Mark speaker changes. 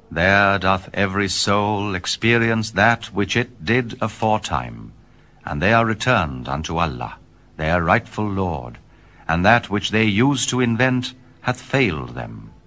Speaker 1: There doth every soul experience that which it did aforetime, and they are returned unto Allah, their rightful Lord, and that which they used to invent hath failed them.